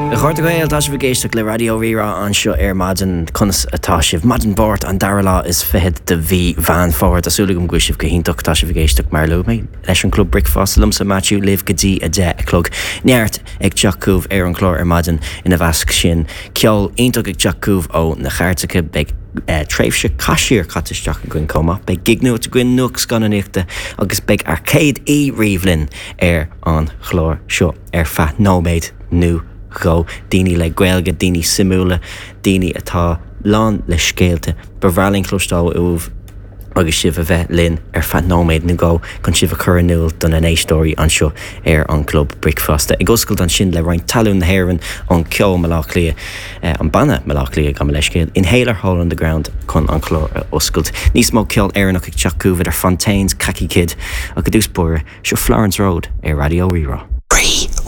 Chuirta gael tá sé bhgéisteach le radio rira an seo maidin conas atá sibh maidin bort an darla is fehead de bhí van fáir asúla go gcuisibh go híntaach tá sé bhgéisteach mar lu mé leis an club Brickfast lumsa Matthew liv gotí a de a clog neart ag teachcúh an chlár maidin ina bhasc sin ceol iontaach ag teachcúh ó na chairrtacha beag tréimhse caiisiir chataisteach a gin comma beag gignú a gin nuach scannaíochta agus beag arcéad riomhlinn an chlár seo fa nóméid nu go daoine le gaeilge daoine simúla daoine atá lán le scéalte bhrealing clústáil agus sibh a bheith linn fa nóméid na go chun sibh a chur nuil don an éistóirí an seo an club Brickfast. I goscailt an sin le roinn talún na hhéireann an ceo meach lia an banna meach lia go leis céal Inhaler Hole on the Ground chun an chlór oscailt. Níos mó ceol éireannach ag teachcúh ar Fontaines Khaki Kid a go dúspóir seo Florence Road Radio Rira.